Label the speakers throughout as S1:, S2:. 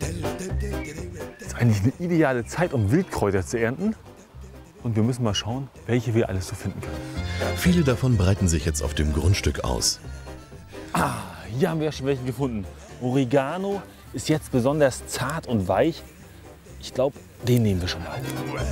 S1: Das ist eigentlich eine ideale Zeit, um Wildkräuter zu ernten. Und wir müssen mal schauen, welche wir alles so finden können.
S2: Viele davon breiten sich jetzt auf dem Grundstück aus.
S1: Hier haben wir ja schon welche gefunden. Oregano ist jetzt besonders zart und weich. Ich glaube, den nehmen wir schon mal.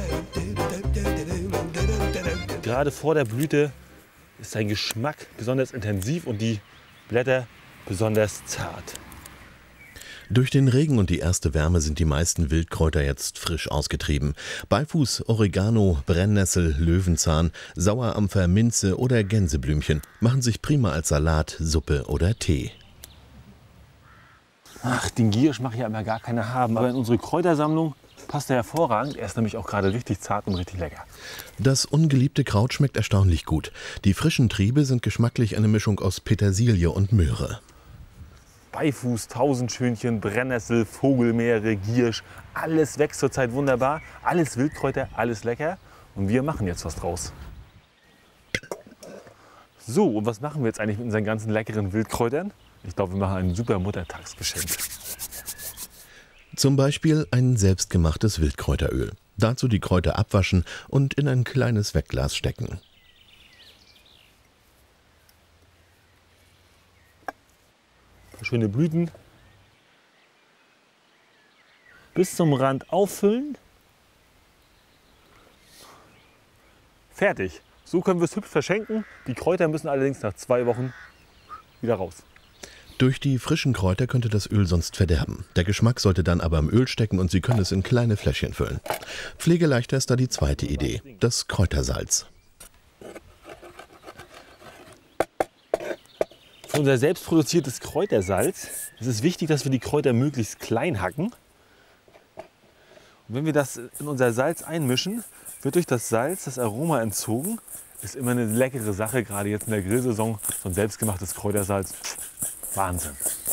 S1: Gerade vor der Blüte ist sein Geschmack besonders intensiv und die Blätter besonders zart.
S2: Durch den Regen und die erste Wärme sind die meisten Wildkräuter jetzt frisch ausgetrieben. Beifuß, Oregano, Brennnessel, Löwenzahn, Sauerampfer, Minze oder Gänseblümchen machen sich prima als Salat, Suppe oder Tee.
S1: Ach, den Giersch mache ich ja immer gar keine haben, aber in unsere Kräutersammlung passt er hervorragend. Er ist nämlich auch gerade richtig zart und richtig lecker.
S2: Das ungeliebte Kraut schmeckt erstaunlich gut. Die frischen Triebe sind geschmacklich eine Mischung aus Petersilie und Möhre.
S1: Beifuß, Tausendschönchen, Brennnessel, Vogelmeere, Giersch, alles wächst zurzeit wunderbar. Alles Wildkräuter, alles lecker. Und wir machen jetzt was draus. So, und was machen wir jetzt eigentlich mit unseren ganzen leckeren Wildkräutern? Ich glaube, wir machen ein super Muttertagsgeschenk.
S2: Zum Beispiel ein selbstgemachtes Wildkräuteröl. Dazu die Kräuter abwaschen und in ein kleines Wegglas stecken.
S1: Schöne Blüten. Bis zum Rand auffüllen. Fertig. So können wir es hübsch verschenken. Die Kräuter müssen allerdings nach 2 Wochen wieder raus.
S2: Durch die frischen Kräuter könnte das Öl sonst verderben. Der Geschmack sollte dann aber im Öl stecken und Sie können es in kleine Fläschchen füllen. Pflegeleichter ist da die zweite Idee, das Kräutersalz.
S1: Für unser selbstproduziertes Kräutersalz ist es wichtig, dass wir die Kräuter möglichst klein hacken. Und wenn wir das in unser Salz einmischen, wird durch das Salz das Aroma entzogen. Ist immer eine leckere Sache, gerade jetzt in der Grillsaison. So ein selbstgemachtes Kräutersalz, Wahnsinn.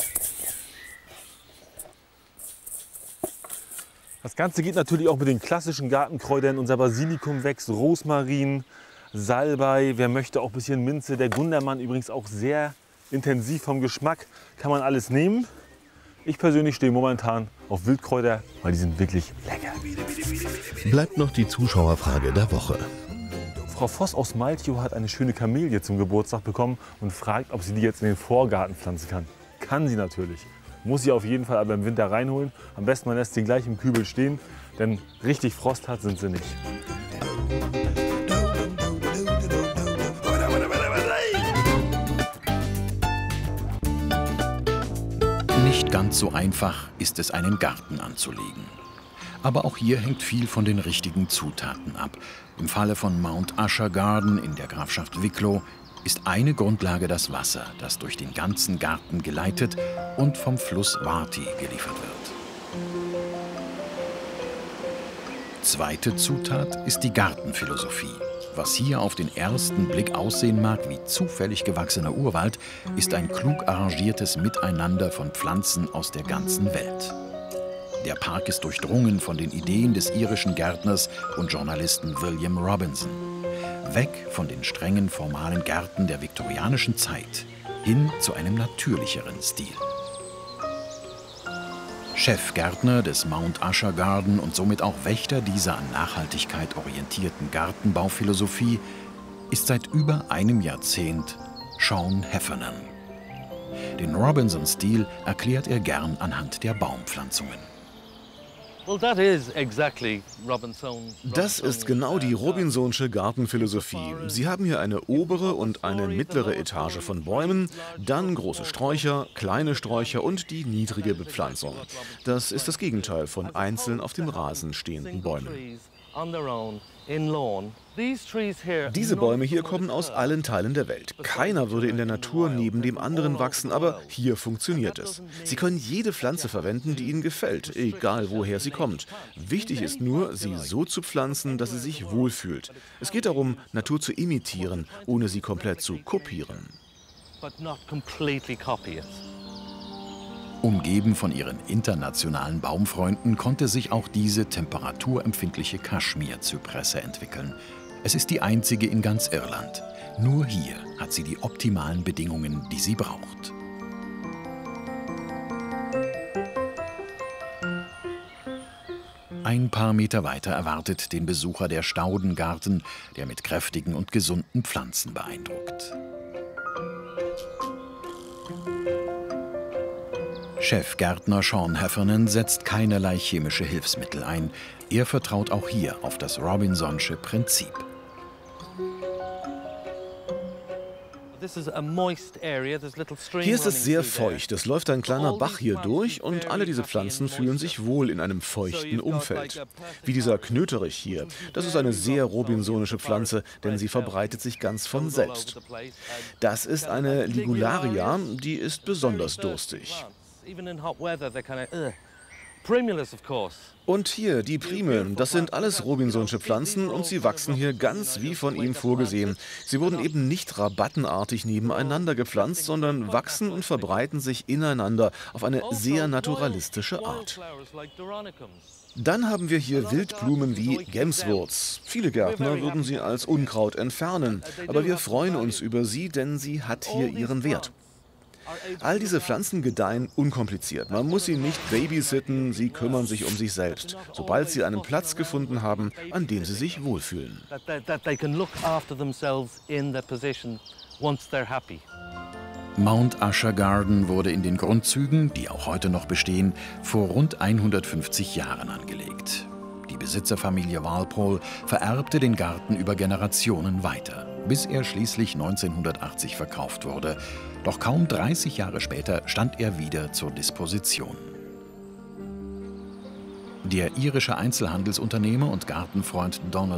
S1: Das Ganze geht natürlich auch mit den klassischen Gartenkräutern. Unser Basilikum wächst, Rosmarin, Salbei. Wer möchte auch ein bisschen Minze. Der Gundermann übrigens auch sehr intensiv vom Geschmack. Kann man alles nehmen. Ich persönlich stehe momentan auf Wildkräuter, weil die sind wirklich lecker.
S2: Bleibt noch die Zuschauerfrage der Woche.
S1: Frau Voss aus Malchow hat eine schöne Kamelie zum Geburtstag bekommen und fragt, ob sie die jetzt in den Vorgarten pflanzen kann. Kann sie natürlich. Muss sie auf jeden Fall aber im Winter reinholen. Am besten man lässt sie gleich im Kübel stehen, denn richtig Frost hat sind sie nicht.
S3: Nicht ganz so einfach ist es, einen Garten anzulegen. Aber auch hier hängt viel von den richtigen Zutaten ab. Im Falle von Mount Usher Garden in der Grafschaft Wicklow ist eine Grundlage das Wasser, das durch den ganzen Garten geleitet und vom Fluss Warty geliefert wird. Zweite Zutat ist die Gartenphilosophie. Was hier auf den ersten Blick aussehen mag wie zufällig gewachsener Urwald, ist ein klug arrangiertes Miteinander von Pflanzen aus der ganzen Welt. Der Park ist durchdrungen von den Ideen des irischen Gärtners und Journalisten William Robinson. Weg von den strengen formalen Gärten der viktorianischen Zeit hin zu einem natürlicheren Stil. Chefgärtner des Mount Usher Garden und somit auch Wächter dieser an Nachhaltigkeit orientierten Gartenbauphilosophie ist seit über einem Jahrzehnt Sean Heffernan. Den Robinson-Stil erklärt er gern anhand der Baumpflanzungen.
S4: Das ist genau die Robinsonsche Gartenphilosophie. Sie haben hier eine obere und eine mittlere Etage von Bäumen, dann große Sträucher, kleine Sträucher und die niedrige Bepflanzung. Das ist das Gegenteil von einzeln auf dem Rasen stehenden Bäumen. Diese Bäume hier kommen aus allen Teilen der Welt. Keiner würde in der Natur neben dem anderen wachsen, aber hier funktioniert es. Sie können jede Pflanze verwenden, die Ihnen gefällt, egal woher sie kommt. Wichtig ist nur, sie so zu pflanzen, dass sie sich wohlfühlt. Es geht darum, Natur zu imitieren, ohne sie komplett zu kopieren.
S3: Umgeben von ihren internationalen Baumfreunden konnte sich auch diese temperaturempfindliche Kaschmir-Zypresse entwickeln. Es ist die einzige in ganz Irland. Nur hier hat sie die optimalen Bedingungen, die sie braucht. Ein paar Meter weiter erwartet den Besucher der Staudengarten, der mit kräftigen und gesunden Pflanzen beeindruckt. Chefgärtner Sean Heffernan setzt keinerlei chemische Hilfsmittel ein. Er vertraut auch hier auf das Robinsonsche Prinzip.
S4: Hier ist es sehr feucht. Es läuft ein kleiner Bach hier durch und alle diese Pflanzen fühlen sich wohl in einem feuchten Umfeld. Wie dieser Knöterich hier. Das ist eine sehr robinsonische Pflanze, denn sie verbreitet sich ganz von selbst. Das ist eine Ligularia, die ist besonders durstig. Und hier die Primeln, das sind alles robinsonsche Pflanzen und sie wachsen hier ganz wie von ihm vorgesehen. Sie wurden eben nicht rabattenartig nebeneinander gepflanzt, sondern wachsen und verbreiten sich ineinander auf eine sehr naturalistische Art. Dann haben wir hier Wildblumen wie Gemswurz. Viele Gärtner würden sie als Unkraut entfernen, aber wir freuen uns über sie, denn sie hat hier ihren Wert. All diese Pflanzen gedeihen unkompliziert. Man muss sie nicht babysitten, sie kümmern sich um sich selbst, sobald sie einen Platz gefunden haben, an dem sie sich wohlfühlen.
S3: Mount Usher Garden wurde in den Grundzügen, die auch heute noch bestehen, vor rund 150 Jahren angelegt. Die Besitzerfamilie Walpole vererbte den Garten über Generationen weiter, bis er schließlich 1980 verkauft wurde. Doch kaum 30 Jahre später stand er wieder zur Disposition. Der irische Einzelhandelsunternehmer und Gartenfreund Donald